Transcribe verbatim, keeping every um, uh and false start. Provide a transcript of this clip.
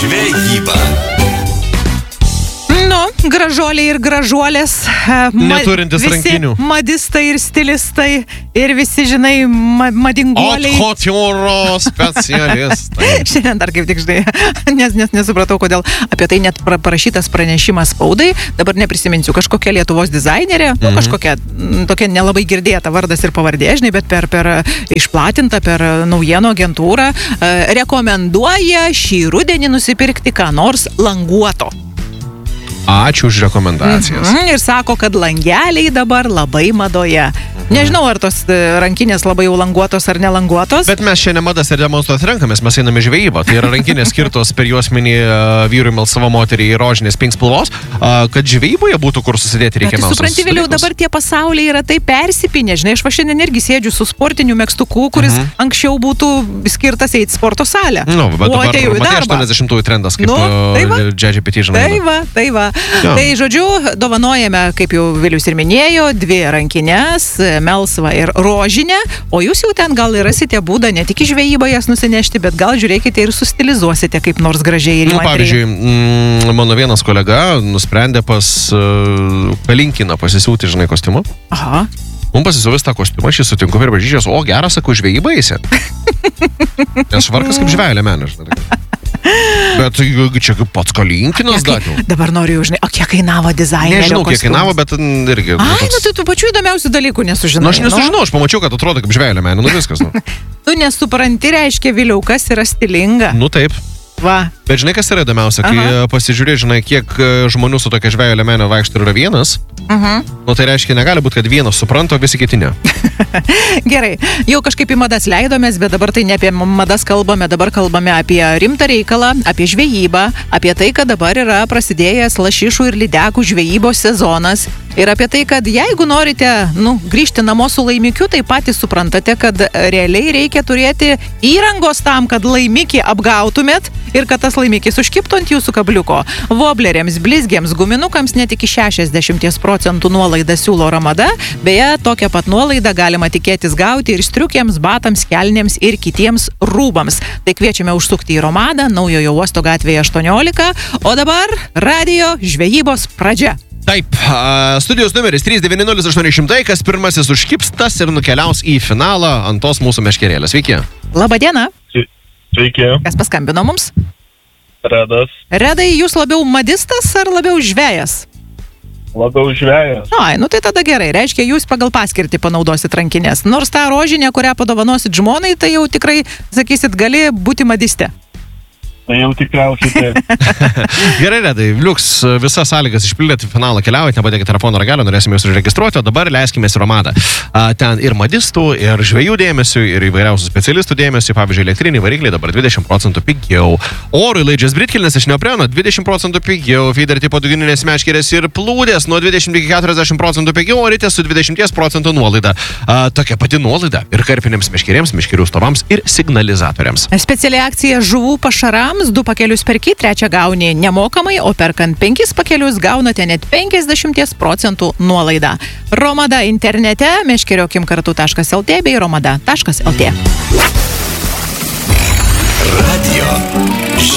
žvejyba. Nu, gražuoliai ir gražuolės. Ma, Neturintis rankinių. Madistai ir stilistai. Ir visi, žinai, ma, madinguoliai. Haute specialistai. Šiandien dar kaip tik, žinai, nes, nes nesupratau, kodėl apie tai net parašytas pranešimas spaudai. Dabar neprisiminsiu, kažkokia Lietuvos dizainerė, mhm. nu, kažkokia tokia nelabai girdėta vardas ir pavardė, žinai, bet per, per išplatintą, per naujienų agentūrą rekomenduoja šį rudenį nusipirkti ką nors languoto. Ačiū už rekomendacijas. Mm-hmm. Ir sako, kad langeliai dabar labai madoje. Nežinau, ar tos rankinės labai jau languotos ar nelanguotos. Bet mes šiandien madas ir demonstruoti renkamės, mes einame žvejybą. Tai yra rankinės skirtos per juosmenį uh, vyrui melsvą moterį į rožinės pink spalvos, uh, kad žvejyboje būtų kur susidėti reikia melsvus. Supranti, vėliau dabar tie pasauliai yra taip persipinę. Žinai, aš va šiandien irgi sėdžiu su sportiniu megztuku, kuris uh-huh. anksčiau būtų skirtas eiti sporto salę. Nu, bet o, dabar matai aštuoniasdešimtųjų trendas, kaip nu, tai va, Džedži Pity, žinai. Tai va, tai va. Ja. Tai žodžiu, dovanojame, kaip jau Vilius ir minėjo, dvi rankinės, melsvą ir rožinę, o jūs jau ten gal ir rasite būdą ne tik į žvejybą jas nusinešti, bet gal žiūrėkite ir sustilizuosite kaip nors gražiai ir įmantriai. Nu, pavyzdžiui, mm, mano vienas kolega nusprendė pas uh, Kalinkiną pasisiūti, žinai, kostiumą. Aha. Mums pasisiūvis tą kostiumą, aš jį sutinku per bažnyčios, o geras, sakau, žvejybą eisi. Nes švarkas kaip žvejelė menė, žinai. Bet čia kaip pats Kalinkinas dariau. Dabar noriu, žinai, o kiek kainavo dizainerio Nežinau, kostiumas? kiek kainavo, bet irgi... Ai, nu, nu tai tu pačių įdomiausių dalykų nesužinai. Nu, aš nesužinau, aš pamačiau, kad atrodo kaip žvejelė menė, nu viskas. Nu. Tu nesupranti, reiškia, Viliau, kas yra stilinga. Nu taip. Va. Bet žinai, kas yra įdomiausia, kai Aha. pasižiūrė, žinai, kiek žmonių su tokia žvejelė menė vaikšto yra vienas, uh-huh. nu tai reiškia, negali būti, kad vienas supranta, o visi kiti ne. Gerai, jau kažkaip į madas leidomės, bet dabar tai ne apie madas kalbame, dabar kalbame apie rimtą reikalą, apie žvejybą, apie tai, kad dabar yra prasidėjęs lašišų ir lydekų žvejybos sezonas ir apie tai, kad jeigu norite, nu, grįžti namo su laimikiu, tai patys suprantate, kad realiai reikia turėti įrangos tam, kad laimikį apgautumėt ir kad tas laimikis užkiptų ant jūsų kabliuko. Vobleriams, blizgiams, guminukams net iki šešiasdešimt procentų nuolaidą siūlo Romada. Beje, tokią pat nuolaidą galima tikėtis gauti ir striukėms, batams, kelnėms ir kitiems rūbams. Tai kviečiame užsukti į Romadą, Naujojo uosto gatvėje aštuoniolika, o dabar radijo žvejybos pradžia. Taip, studijos numeris trys devyni nulis aštuoni šimtai, kas pirmasis užkips, tas ir nukeliaus į finalą ant tos mūsų meškerėlės. Sveiki. Labadiena. Sveiki. Kas paskambino mums? Redas. Redai, jūs labiau madistas ar labiau žvejas? Labiau žvejas. Ai, nu tai tada gerai. Reiškia, jūs pagal paskirtį panaudosit rankinės. Nors tą rožinę, kurią padovanosit žmonai, tai jau tikrai, sakysit, gali būti madistė. Tai jau tikriausiai taip. Gerai, Redai, liuks visas sąlygas išpildyti finalą keliaujate, nepadėkite telefono ragelio, norėsime jūs užregistruoti, o dabar leiskime į Romadą. Ten ir madistų, ir žvejų dėmesių, ir įvairiausių specialistų dėmesių, pavyzdžiui, elektriniai varikliai dabar dvidešimt procentų pigiau. Orui laidžias britkelnes iš neopreno dvidešimt procentų pigiau, feeder tipo dugininės meškerės ir plūdės nuo dvidešimt iki keturiasdešimt procentų pigiau, o rytės su dvidešimt procentų nuolaida. A, tokia pati nuolaida ir karpinėms meškerėms, meškerių stovams ir signalizatoriams. Speciali akcija žuvų pašarams. Du pakelius perki, trečią gauni nemokamai, o perkant penkis pakelius gaunate net penkiasdešimt procentų nuolaidą. Romada internete, meškeriokim kartu taškas lt bei romada taškas lt. Radio